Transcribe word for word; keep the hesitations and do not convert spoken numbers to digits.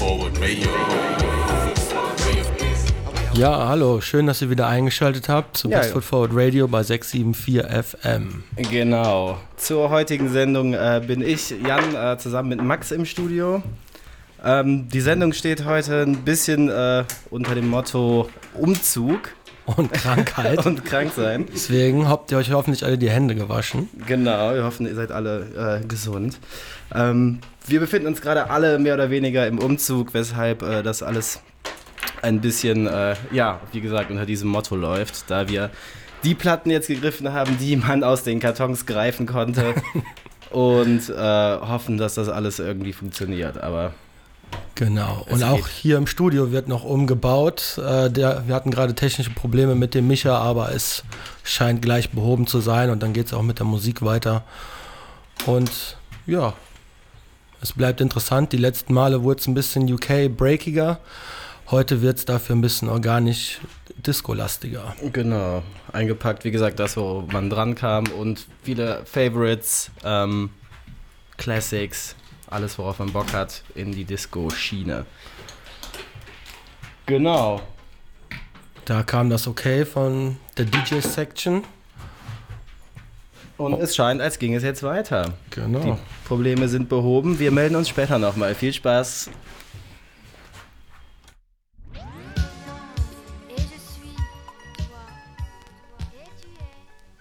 Forward Radio. Ja, hallo, schön, dass ihr wieder eingeschaltet habt zu Ja, Best ja. Foot Forward Radio bei sechs sieben vier F M. Genau. Zur heutigen Sendung äh, bin ich, Jan, äh, zusammen mit Max im Studio. Ähm, die Sendung steht heute ein bisschen äh, unter dem Motto Umzug Und Krankheit. und krank sein. Deswegen habt ihr euch hoffentlich alle die Hände gewaschen. Genau, wir hoffen, ihr seid alle äh, gesund. Ähm, wir befinden uns gerade alle mehr oder weniger im Umzug, weshalb äh, das alles ein bisschen, äh, ja, wie gesagt, unter diesem Motto läuft, da wir die Platten jetzt gegriffen haben, die man aus den Kartons greifen konnte und äh, hoffen, dass das alles irgendwie funktioniert, aber... Genau. Es Und auch geht. hier im Studio wird noch umgebaut. Äh, der, wir hatten gerade technische Probleme mit dem Micha, aber es scheint gleich behoben zu sein und dann geht es auch mit der Musik weiter. Und ja, es bleibt interessant. Die letzten Male wurde es ein bisschen U K-breakiger. Heute wird es dafür ein bisschen organisch disco-lastiger. Genau, eingepackt, wie gesagt, das, wo man dran kam und viele Favorites, ähm, Classics, alles, worauf man Bock hat, in die Disco-Schiene. Genau. Da kam das Okay von der D J-Section. Und es scheint, als ging es jetzt weiter. Genau. Die Probleme sind behoben. Wir melden uns später nochmal. Viel Spaß